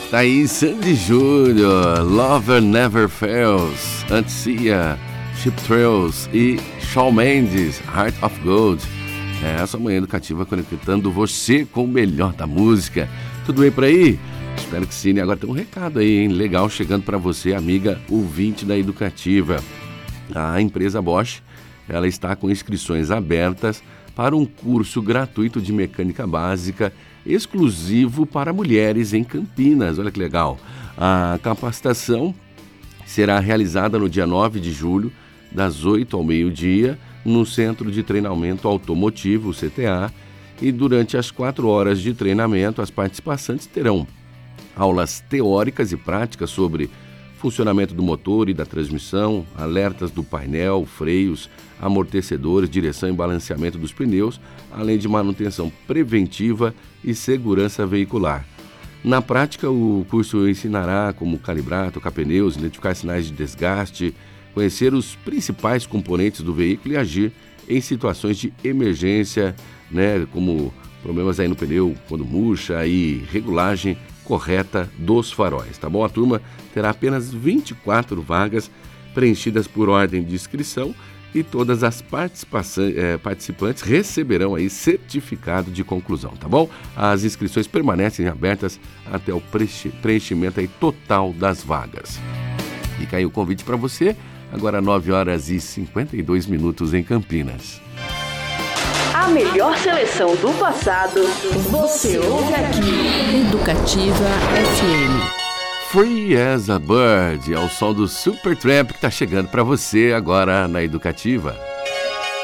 Tá aí Sandy Júnior, Lover Never Fails, Antia, Chip Trails e Shawn Mendes, Heart of Gold. Essa manhã educativa conectando você com o melhor da música. Tudo bem por aí? Espero que sim. Agora tem um recado aí, hein? Legal chegando para você, amiga ouvinte da Educativa. A empresa Bosch, ela está com inscrições abertas para um curso gratuito de mecânica básica exclusivo para mulheres em Campinas. Olha que legal. A capacitação será realizada no dia 9 de julho, das 8 ao meio-dia, no Centro de Treinamento Automotivo, CTA, e durante as 4 horas de treinamento, as participantes terão aulas teóricas e práticas sobre funcionamento do motor e da transmissão, alertas do painel, freios, amortecedores, direção e balanceamento dos pneus, além de manutenção preventiva e segurança veicular. Na prática, o curso ensinará como calibrar, trocar pneus, identificar sinais de desgaste, conhecer os principais componentes do veículo e agir em situações de emergência, né, como problemas aí no pneu quando murcha e regulagem correta dos faróis, tá bom? A turma terá apenas 24 vagas preenchidas por ordem de inscrição e todas as participantes receberão aí certificado de conclusão, tá bom? As inscrições permanecem abertas até o preenchimento aí total das vagas. Fica aí o convite para você, agora 9 horas e 52 minutos em Campinas. A melhor seleção do passado, você ouve aqui. Educativa FM. Free as a Bird, ao som do Supertramp que está chegando para você agora na Educativa.